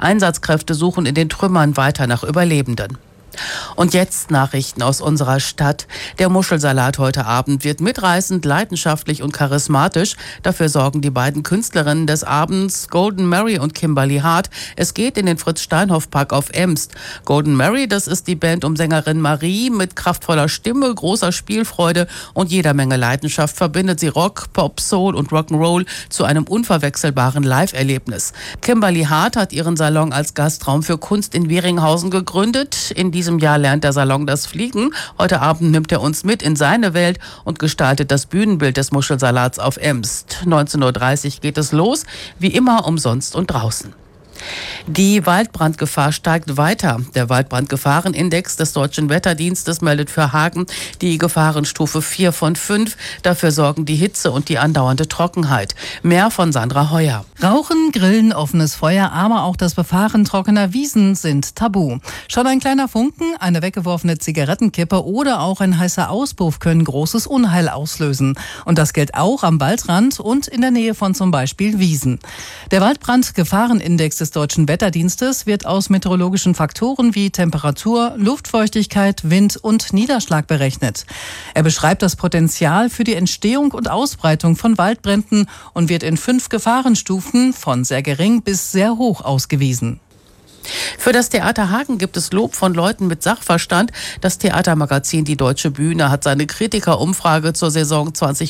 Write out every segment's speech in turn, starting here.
Einsatzkräfte suchen in den Trümmern weiter nach Überlebenden. Und jetzt Nachrichten aus unserer Stadt. Der Muschelsalat heute Abend wird mitreißend, leidenschaftlich und charismatisch. Dafür sorgen die beiden Künstlerinnen des Abends, Golden Mary und Kimberly Hart. Es geht in den Fritz-Steinhoff-Park auf Emst. Golden Mary, das ist die Band um Sängerin Marie. Mit kraftvoller Stimme, großer Spielfreude und jeder Menge Leidenschaft verbindet sie Rock, Pop, Soul und Rock'n'Roll zu einem unverwechselbaren Live-Erlebnis. Kimberly Hart hat ihren Salon als Gastraum für Kunst in Weringhausen gegründet. In diesem Jahr lernt der Salon das Fliegen. Heute Abend nimmt er uns mit in seine Welt und gestaltet das Bühnenbild des Muschelsalats auf Emst. 19:30 Uhr geht es los, wie immer umsonst und draußen. Die Waldbrandgefahr steigt weiter. Der Waldbrandgefahrenindex des Deutschen Wetterdienstes meldet für Hagen die Gefahrenstufe 4 von 5. Dafür sorgen die Hitze und die andauernde Trockenheit. Mehr von Sandra Heuer. Rauchen, Grillen, offenes Feuer, aber auch das Befahren trockener Wiesen sind tabu. Schon ein kleiner Funken, eine weggeworfene Zigarettenkippe oder auch ein heißer Auspuff können großes Unheil auslösen. Und das gilt auch am Waldrand und in der Nähe von zum Beispiel Wiesen. Der Waldbrandgefahrenindex des Deutschen Wetterdienstes wird aus meteorologischen Faktoren wie Temperatur, Luftfeuchtigkeit, Wind und Niederschlag berechnet. Er beschreibt das Potenzial für die Entstehung und Ausbreitung von Waldbränden und wird in 5 Gefahrenstufen von sehr gering bis sehr hoch ausgewiesen. Für das Theater Hagen gibt es Lob von Leuten mit Sachverstand. Das Theatermagazin Die Deutsche Bühne hat seine Kritikerumfrage zur Saison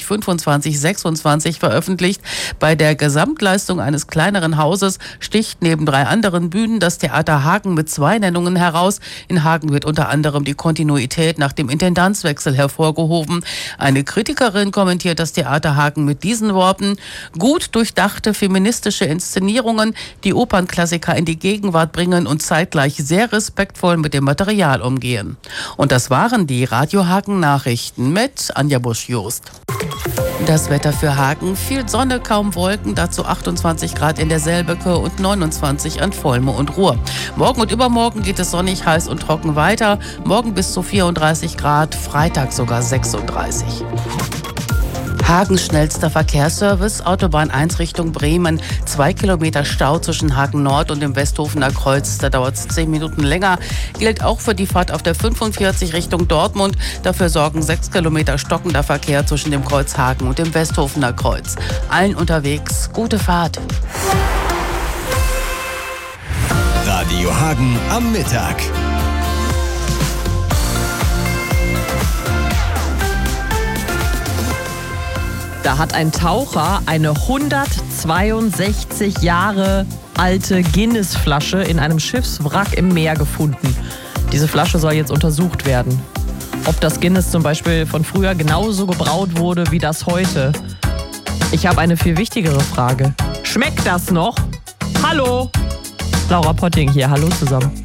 2025/26 veröffentlicht. Bei der Gesamtleistung eines kleineren Hauses sticht neben 3 anderen Bühnen das Theater Hagen mit 2 Nennungen heraus. In Hagen wird unter anderem die Kontinuität nach dem Intendanzwechsel hervorgehoben. Eine Kritikerin kommentiert das Theater Hagen mit diesen Worten: Gut durchdachte feministische Inszenierungen, die Opernklassiker in die Gegenwart bringen und zeitgleich sehr respektvoll mit dem Material umgehen. Und das waren die Radio Hagen Nachrichten mit Anja Busch-Jost. Das Wetter für Hagen: viel Sonne, kaum Wolken, dazu 28 Grad in der Selbeke und 29 an Volme und Ruhr. Morgen und übermorgen geht es sonnig, heiß und trocken weiter. Morgen bis zu 34 Grad, Freitag sogar 36. Hagens schnellster Verkehrsservice, Autobahn 1 Richtung Bremen. 2 Kilometer Stau zwischen Hagen Nord und dem Westhofener Kreuz. Da dauert es 10 Minuten länger. Gilt auch für die Fahrt auf der 45 Richtung Dortmund. Dafür sorgen 6 Kilometer stockender Verkehr zwischen dem Kreuz Hagen und dem Westhofener Kreuz. Allen unterwegs gute Fahrt. Radio Hagen am Mittag. Da hat ein Taucher eine 162 Jahre alte Guinness-Flasche in einem Schiffswrack im Meer gefunden. Diese Flasche soll jetzt untersucht werden. Ob das Guinness zum Beispiel von früher genauso gebraut wurde wie das heute. Ich habe eine viel wichtigere Frage. Schmeckt das noch? Hallo? Laura Potting hier, hallo zusammen.